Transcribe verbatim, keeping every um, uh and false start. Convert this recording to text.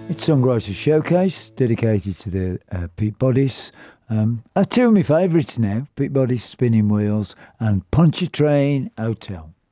It's Songwriter Showcase, dedicated to the uh, Pete Bodice. Um, uh, two of my favourites now, Pete Bodice, Spinning Wheels, and Punch a Train Hotel.